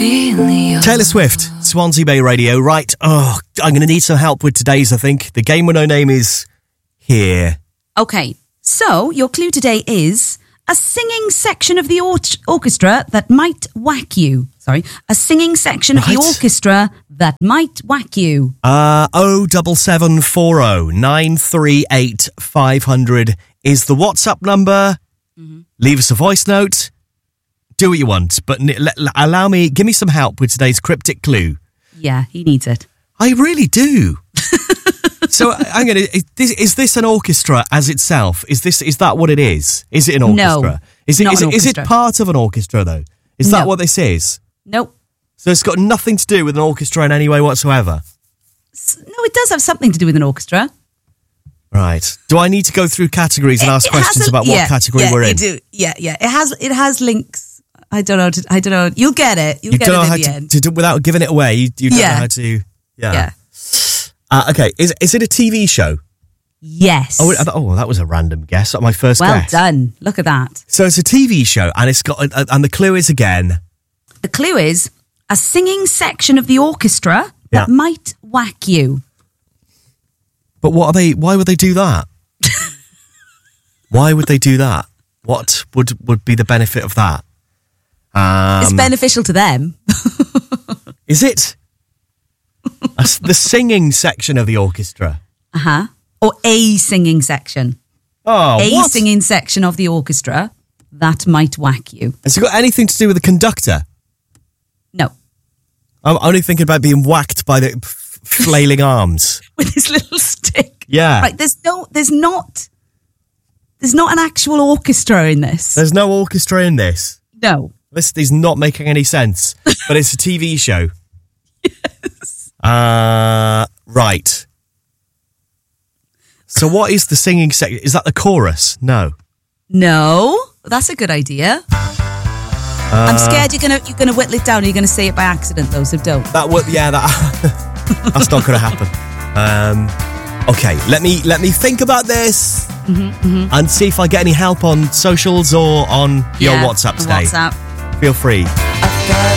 Taylor Swift, Swansea Bay Radio. Right, I'm going to need some help with today's, I think. The game with no name is here. Okay, so your clue today is a singing section of the orchestra that might whack you. Sorry, a singing section of the orchestra that might whack you. 07740 938 500 is the WhatsApp number. Mm-hmm. Leave us a voice note. Do what you want, but give me some help with today's cryptic clue. Yeah, he needs it. I really do. So is this an orchestra as itself? Is that what it is? Is it an orchestra? No, is it part of an orchestra though? Is that what this is? Nope. So it's got nothing to do with an orchestra in any way whatsoever? No, it does have something to do with an orchestra. Right. Do I need to go through categories and ask questions about what category we're in? You do. Yeah. It has links. I don't know. You'll get it. You'll get it in the end. Without giving it away, you don't know how to... Yeah. Okay. Is it a TV show? Yes. Oh, that was a random guess. My first guess. Well done. Look at that. So it's a TV show, and it's got... And the clue is again... The clue is a singing section of the orchestra that might whack you. But why would they do that? Why would they do that? What would be the benefit of that? It's beneficial to them. Is it? The singing section of the orchestra. Uh-huh. Or a singing section. Oh, A singing section of the orchestra that might whack you. Has it got anything to do with the conductor? No. I'm only thinking about being whacked by the flailing arms. With his little stick. Yeah. Right, there's not an actual orchestra in this. There's no orchestra in this? No. This is not making any sense, but it's a TV show. Yes. Right. So what is the singing section? Is that the chorus? No. No. That's a good idea. I'm scared you're gonna whittle it down. You're gonna say it by accident, though. So don't. That's not gonna happen. Okay, let me think about this and see if I get any help on socials or on your WhatsApp today. WhatsApp. Feel free.